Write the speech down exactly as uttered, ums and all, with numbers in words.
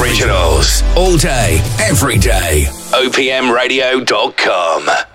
originals. All day, every day. O P M radio dot com.